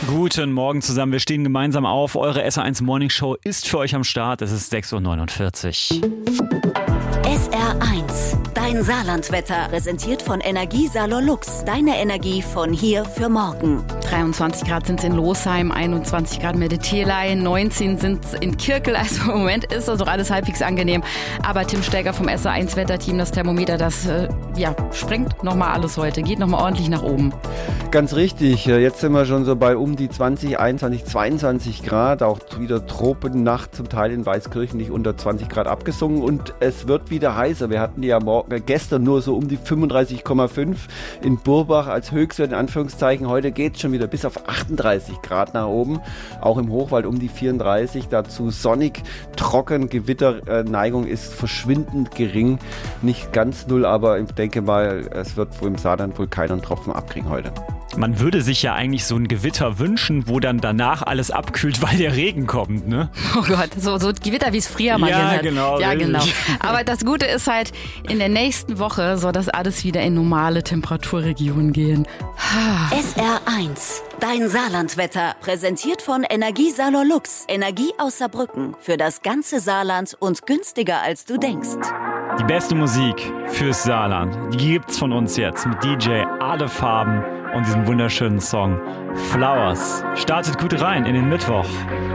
Guten Morgen zusammen, wir stehen gemeinsam auf. Eure SR1 Morning Show ist für euch am Start. Es ist 6:49 Uhr. SR1, dein Saarlandwetter, präsentiert von Energiesalon Lux. Deine Energie von hier für morgen. 23 Grad sind es in Losheim, 21 Grad Medetierlei, 19 sind es in Kirkel. Also im Moment ist das doch alles halbwegs angenehm. Aber Tim Stegger vom SR1 Wetterteam, das Thermometer, das sprengt nochmal alles heute, geht nochmal ordentlich nach oben. Ganz richtig, jetzt sind wir schon so bei um die 20, 21, 22 Grad, auch wieder Tropennacht, zum Teil in Weißkirchen nicht unter 20 Grad abgesunken und es wird wieder heißer. Wir hatten ja gestern nur so um die 35,5 in Burbach als Höchstwert in Anführungszeichen. Heute geht es schon wieder bis auf 38 Grad nach oben, auch im Hochwald um die 34, dazu sonnig, trocken, Gewitterneigung ist verschwindend gering, nicht ganz null, aber ich denke mal, es wird im Saarland wohl keinen Tropfen abkriegen heute. Man würde sich ja eigentlich so ein Gewitter wünschen, wo dann danach alles abkühlt, weil der Regen kommt, ne? Oh Gott, so Gewitter, wie es früher mal ja, hat. genau, ja, richtig. genau. Aber das Gute ist halt, in der nächsten Woche soll das alles wieder in normale Temperaturregionen gehen. SR1, dein Saarlandwetter, präsentiert von Energiesalon Lux. Energie aus Saarbrücken für das ganze Saarland und günstiger als du denkst. Die beste Musik fürs Saarland, die gibt's von uns jetzt mit DJ Adefarben und diesem wunderschönen Song Flowers. Startet gut rein in den Mittwoch.